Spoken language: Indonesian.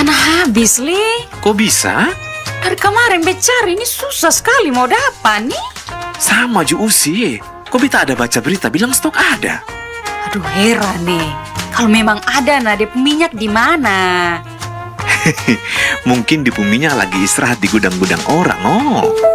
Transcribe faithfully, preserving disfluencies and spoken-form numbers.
Tanah habis, Li. Kok bisa? Dari kemarin becari ini susah sekali mau dapat nih. Sama ju Usi. Kok beta ada baca berita bilang stok ada? Aduh heran nih. Kalau memang ada nah dia minyak di mana? Mungkin di minyak lagi istirahat di gudang-gudang orang, oh.